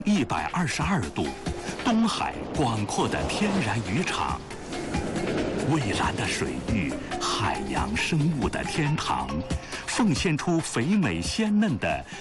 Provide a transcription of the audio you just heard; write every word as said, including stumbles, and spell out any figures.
一百二十二度，东海广阔的天然渔场，蔚蓝的水域，海洋生物的天堂，奉献出肥美鲜嫩的